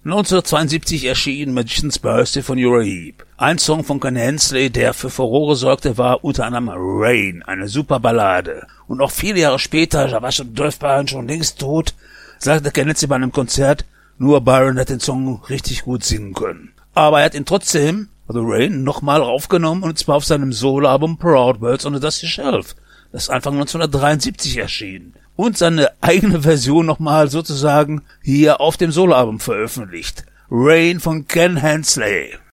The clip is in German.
1972 erschien Magician's Birthday von Uriah Heep. Ein Song von Ken Hensley, der für Furore sorgte, war unter anderem Rain, eine super Ballade. Und auch viele Jahre später, da war schon Dolph Byron schon längst tot, sagte Ken Hensley bei einem Konzert, nur Byron hat den Song richtig gut singen können. Aber er hat ihn trotzdem, also Rain, nochmal aufgenommen, und zwar auf seinem Soloalbum Proud Words on a Dusty Shelf, das Anfang 1973 erschien. Und seine eigene Version nochmal sozusagen hier auf dem Soloalbum veröffentlicht. Rain von Ken Hensley.